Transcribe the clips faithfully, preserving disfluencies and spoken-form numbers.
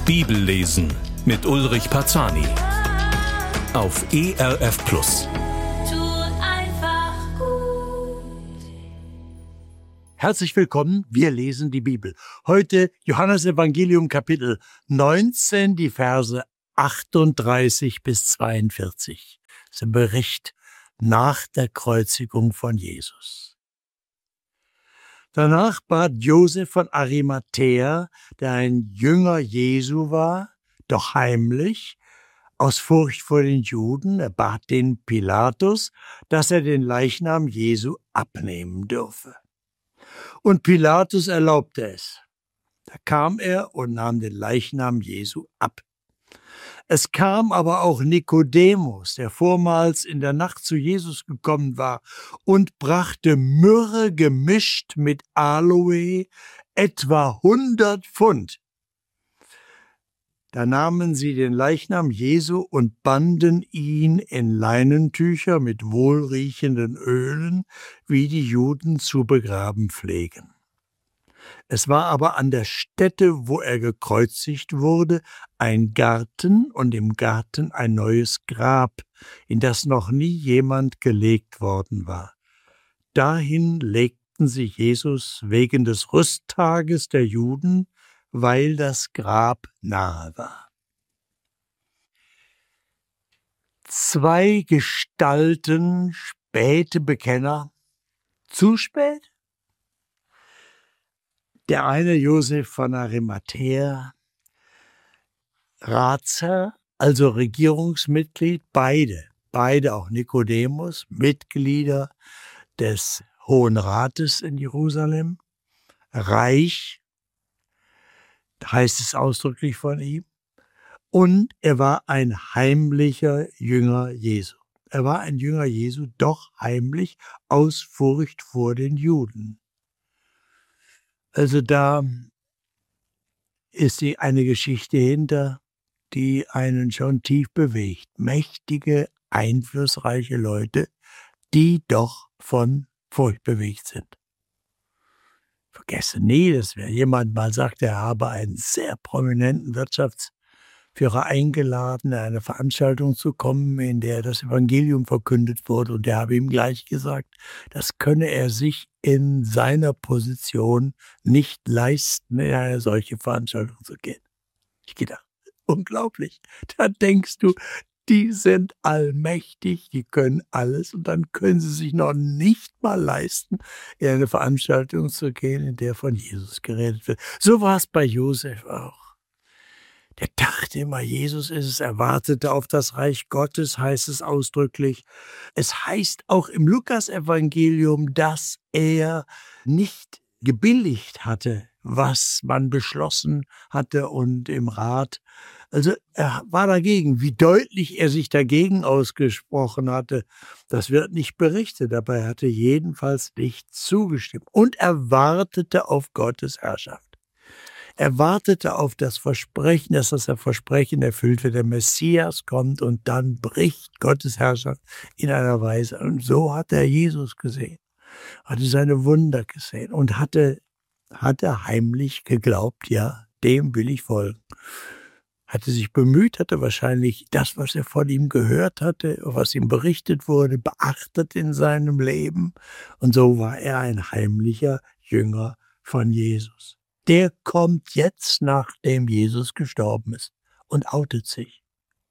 Bibellesen mit Ulrich Parzani auf E R F Plus. Herzlich willkommen, wir lesen die Bibel. Heute Johannes Evangelium Kapitel neunzehn, die Verse achtunddreißig bis zweiundvierzig. Das ist ein Bericht nach der Kreuzigung von Jesus. Danach bat Josef von Arimathäa, der ein Jünger Jesu war, doch heimlich, aus Furcht vor den Juden, er bat den Pilatus, dass er den Leichnam Jesu abnehmen dürfe. Und Pilatus erlaubte es. Da kam er und nahm den Leichnam Jesu ab. Es kam aber auch Nikodemus, der vormals in der Nacht zu Jesus gekommen war, und brachte Myrrhe gemischt mit Aloe, etwa hundert Pfund. Da nahmen sie den Leichnam Jesu und banden ihn in Leinentücher mit wohlriechenden Ölen, wie die Juden zu begraben pflegen. Es war aber an der Stätte, wo er gekreuzigt wurde, ein Garten und im Garten ein neues Grab, in das noch nie jemand gelegt worden war. Dahin legten sie Jesus wegen des Rüsttages der Juden, weil das Grab nahe war. Zwei Gestalten, späte Bekenner. Zu spät? Der eine Josef von Arimathäa, Ratsherr, also Regierungsmitglied, beide, beide auch Nikodemus, Mitglieder des Hohen Rates in Jerusalem, reich, heißt es ausdrücklich von ihm, und er war ein heimlicher Jünger Jesu. Er war ein Jünger Jesu, doch heimlich, aus Furcht vor den Juden. Also da ist die, eine Geschichte hinter, die einen schon tief bewegt. Mächtige, einflussreiche Leute, die doch von Furcht bewegt sind. Vergesse nie, dass wenn jemand mal sagt, er habe einen sehr prominenten Wirtschaftsführer eingeladen, in eine Veranstaltung zu kommen, in der das Evangelium verkündet wurde, und der habe ihm gleich gesagt, das könne er sich in seiner Position nicht leisten, in eine solche Veranstaltung zu gehen. Ich gedacht, unglaublich. Da denkst du, die sind allmächtig, die können alles, und dann können sie sich noch nicht mal leisten, in eine Veranstaltung zu gehen, in der von Jesus geredet wird. So war es bei Josef auch. Der dachte immer, Jesus ist es, er wartete auf das Reich Gottes, heißt es ausdrücklich. Es heißt auch im Lukas-Evangelium, dass er nicht gebilligt hatte, was man beschlossen hatte und im Rat. Also er war dagegen. Wie deutlich er sich dagegen ausgesprochen hatte, das wird nicht berichtet, aber er hatte jedenfalls nicht zugestimmt. Und er wartete auf Gottes Herrschaft. Er wartete auf das Versprechen, dass das Versprechen erfüllt wird, der Messias kommt, und dann bricht Gottes Herrschaft in einer Weise. Und so hat er Jesus gesehen, hatte seine Wunder gesehen und hatte, hatte heimlich geglaubt, ja, dem will ich folgen. Hatte sich bemüht, hatte wahrscheinlich das, was er von ihm gehört hatte, was ihm berichtet wurde, beachtet in seinem Leben. Und so war er ein heimlicher Jünger von Jesus. Der kommt jetzt, nachdem Jesus gestorben ist, und outet sich.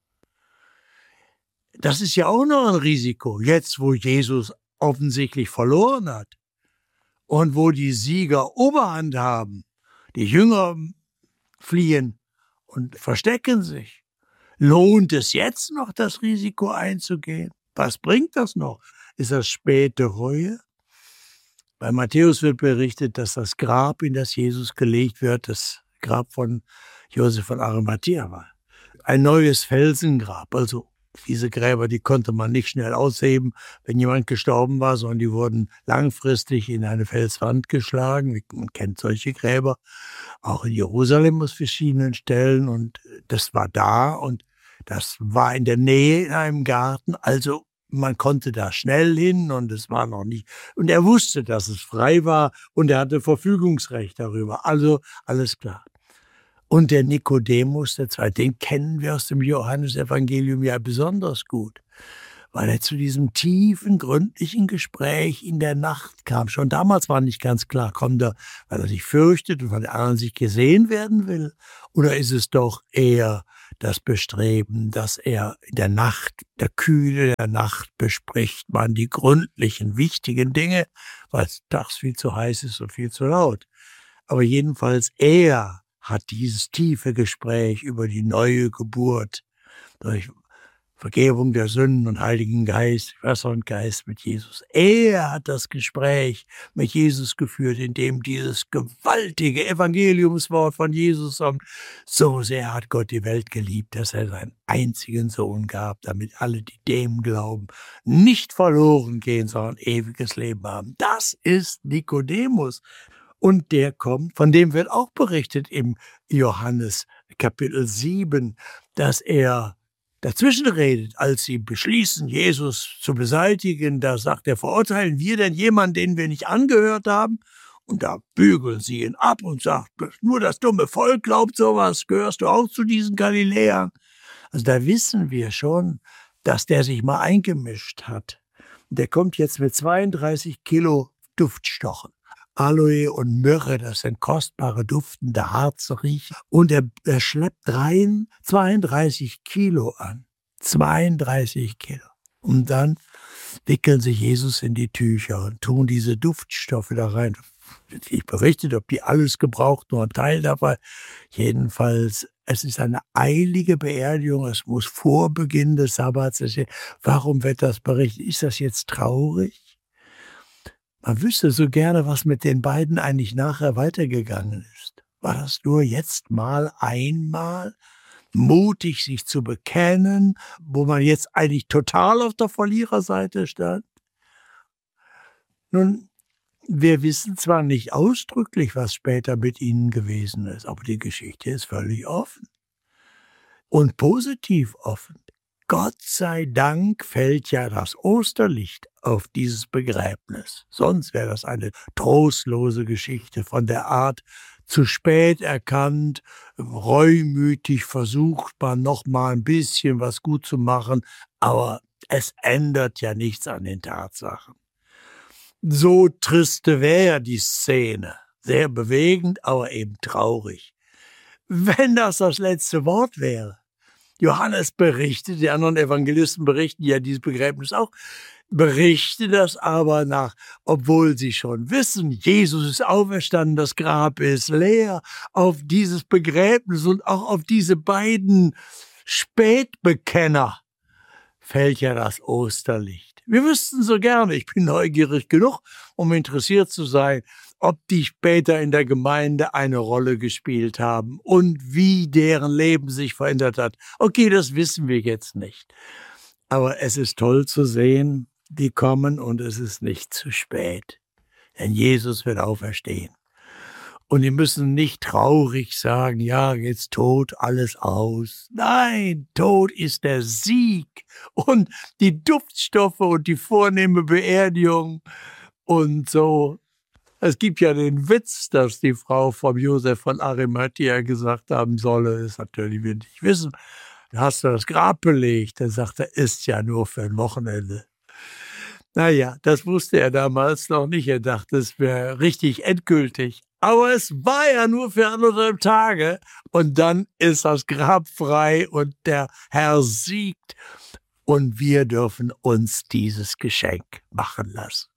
Das ist ja auch noch ein Risiko, jetzt wo Jesus offensichtlich verloren hat und wo die Sieger Oberhand haben. Die Jünger fliehen und verstecken sich. Lohnt es jetzt noch, das Risiko einzugehen? Was bringt das noch? Ist das späte Reue? Bei Matthäus wird berichtet, dass das Grab, in das Jesus gelegt wird, das Grab von Josef von Arimathäa war. Ein neues Felsengrab. Also diese Gräber, die konnte man nicht schnell ausheben, wenn jemand gestorben war, sondern die wurden langfristig in eine Felswand geschlagen. Man kennt solche Gräber auch in Jerusalem aus verschiedenen Stellen, und das war da, und das war in der Nähe in einem Garten. Also man konnte da schnell hin, und es war noch nicht. Und er wusste, dass es frei war, und er hatte Verfügungsrecht darüber. Also alles klar. Und der Nikodemus, der zweite, den kennen wir aus dem Johannesevangelium ja besonders gut, weil er zu diesem tiefen, gründlichen Gespräch in der Nacht kam. Schon damals war nicht ganz klar, kommt er, weil er sich fürchtet und von den anderen sich gesehen werden will? Oder ist es doch eher das Bestreben, dass er in der Nacht, der Kühle der Nacht bespricht man die gründlichen, wichtigen Dinge, weil es tags viel zu heiß ist und viel zu laut. Aber jedenfalls er hat dieses tiefe Gespräch über die neue Geburt durch Vergebung der Sünden und Heiligen Geist, Wasser und Geist mit Jesus. Er hat das Gespräch mit Jesus geführt, in dem dieses gewaltige Evangeliumswort von Jesus kommt. So sehr hat Gott die Welt geliebt, dass er seinen einzigen Sohn gab, damit alle, die dem glauben, nicht verloren gehen, sondern ewiges Leben haben. Das ist Nikodemus. Und der kommt, von dem wird auch berichtet im Johannes Kapitel sieben, dass er dazwischen redet, als sie beschließen, Jesus zu beseitigen. Da sagt er, verurteilen wir denn jemanden, den wir nicht angehört haben? Und da bügeln sie ihn ab und sagt, nur das dumme Volk glaubt sowas, gehörst du auch zu diesen Galiläern? Also da wissen wir schon, dass der sich mal eingemischt hat. Und der kommt jetzt mit zweiunddreißig Kilo Duftstochen. Aloe und Myrrhe, das sind kostbare, duftende Harze riechen. Und er, er schleppt rein zweiunddreißig Kilo an. zweiunddreißig Kilo. Und dann wickeln sich Jesus in die Tücher und tun diese Duftstoffe da rein. Ich berichtet, ob die alles gebraucht, nur ein Teil dabei. Jedenfalls, es ist eine eilige Beerdigung. Es muss vor Beginn des Sabbats sein. Warum wird das berichtet? Ist das jetzt traurig? Man wüsste so gerne, was mit den beiden eigentlich nachher weitergegangen ist. War das nur jetzt mal einmal mutig, sich zu bekennen, wo man jetzt eigentlich total auf der Verliererseite stand? Nun, wir wissen zwar nicht ausdrücklich, was später mit ihnen gewesen ist, aber die Geschichte ist völlig offen und positiv offen. Gott sei Dank fällt ja das Osterlicht auf dieses Begräbnis. Sonst wäre das eine trostlose Geschichte von der Art, zu spät erkannt, reumütig versucht man noch mal ein bisschen was gut zu machen, aber es ändert ja nichts an den Tatsachen. So triste wäre die Szene, sehr bewegend, aber eben traurig. Wenn das das letzte Wort wäre. Johannes berichtet, die anderen Evangelisten berichten ja dieses Begräbnis auch, berichten das aber nach, obwohl sie schon wissen, Jesus ist auferstanden, das Grab ist leer, auf dieses Begräbnis und auch auf diese beiden Spätbekenner fällt ja das Osterlicht. Wir wüssten so gerne, ich bin neugierig genug, um interessiert zu sein, ob die später in der Gemeinde eine Rolle gespielt haben und wie deren Leben sich verändert hat. Okay, das wissen wir jetzt nicht. Aber es ist toll zu sehen, die kommen und es ist nicht zu spät. Denn Jesus wird auferstehen. Und die müssen nicht traurig sagen, ja, jetzt Tod, alles aus. Nein, Tod ist der Sieg und die Duftstoffe und die vornehme Beerdigung und so. Es gibt ja den Witz, dass die Frau vom Josef von Arimathea gesagt haben solle, das natürlich wir nicht wissen. Da hast du das Grab belegt. Dann sagt er, ist ja nur für ein Wochenende. Naja, das wusste er damals noch nicht. Er dachte, es wäre richtig endgültig. Aber es war ja nur für anderthalb Tage. Und dann ist das Grab frei und der Herr siegt. Und wir dürfen uns dieses Geschenk machen lassen.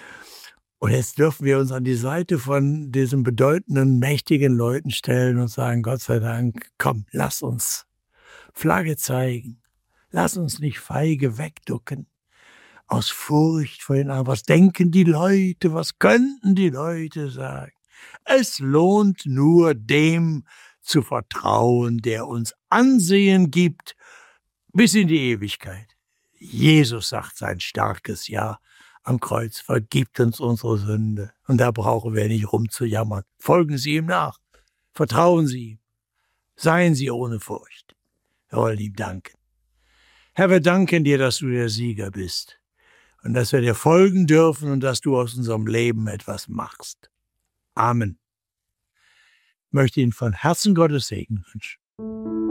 Und jetzt dürfen wir uns an die Seite von diesen bedeutenden, mächtigen Leuten stellen und sagen, Gott sei Dank, komm, lass uns Flagge zeigen. Lass uns nicht feige wegducken. Aus Furcht vor den anderen. Was denken die Leute? Was könnten die Leute sagen? Es lohnt nur dem zu vertrauen, der uns Ansehen gibt bis in die Ewigkeit. Jesus sagt sein starkes Ja am Kreuz, vergibt uns unsere Sünde. Und da brauchen wir nicht rumzujammern. Folgen Sie ihm nach. Vertrauen Sie ihm. Seien Sie ohne Furcht. Wir wollen ihm danken. Herr, wir danken dir, dass du der Sieger bist und dass wir dir folgen dürfen und dass du aus unserem Leben etwas machst. Amen. möchte Ihnen von Herzen Gottes Segen wünschen.